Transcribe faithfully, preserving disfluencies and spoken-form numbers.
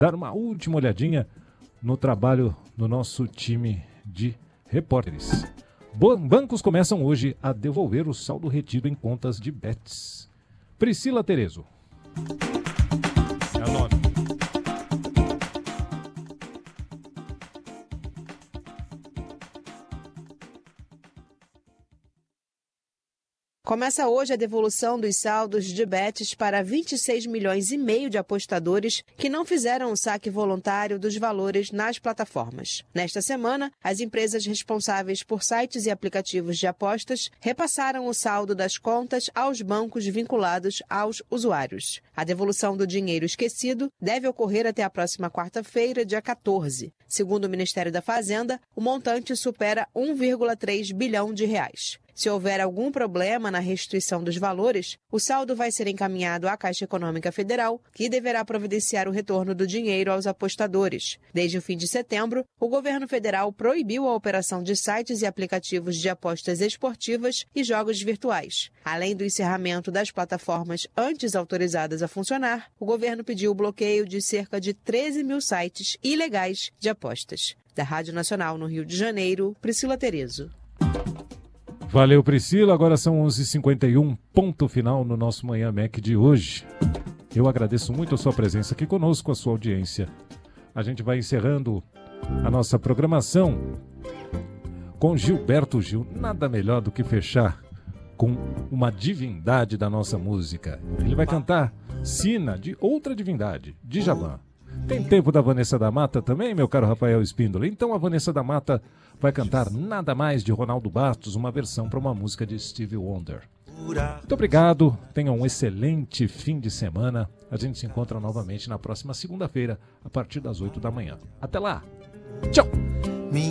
dar uma última olhadinha no trabalho do nosso time de repórteres. Bancos começam hoje a devolver o saldo retido em contas de bets. Priscila Terezo. É a nome. Começa hoje a devolução dos saldos de bets para vinte e seis milhões e meio de apostadores que não fizeram o saque voluntário dos valores nas plataformas. Nesta semana, as empresas responsáveis por sites e aplicativos de apostas repassaram o saldo das contas aos bancos vinculados aos usuários. A devolução do dinheiro esquecido deve ocorrer até a próxima quarta-feira, dia quatorze. Segundo o Ministério da Fazenda, o montante supera um vírgula três bilhão de reais. Se houver algum problema na restituição dos valores, o saldo vai ser encaminhado à Caixa Econômica Federal, que deverá providenciar o retorno do dinheiro aos apostadores. Desde o fim de setembro, o governo federal proibiu a operação de sites e aplicativos de apostas esportivas e jogos virtuais. Além do encerramento das plataformas antes autorizadas a funcionar, o governo pediu o bloqueio de cerca de treze mil sites ilegais de apostas. Da Rádio Nacional no Rio de Janeiro, Priscila Terezo. Valeu, Priscila. Agora são onze e cinquenta e um, ponto final no nosso Manhã Mac de hoje. Eu agradeço muito a sua presença aqui conosco, a sua audiência. A gente vai encerrando a nossa programação com Gilberto Gil. Nada melhor do que fechar com uma divindade da nossa música. Ele vai cantar Sina, de outra divindade, Djavan. Tem tempo da Vanessa da Mata também, meu caro Rafael Espíndola? Então a Vanessa da Mata vai cantar Nada Mais, de Ronaldo Bastos, uma versão para uma música de Stevie Wonder. Muito obrigado, tenham um excelente fim de semana. A gente se encontra novamente na próxima segunda-feira, a partir das oito da manhã. Até lá, tchau!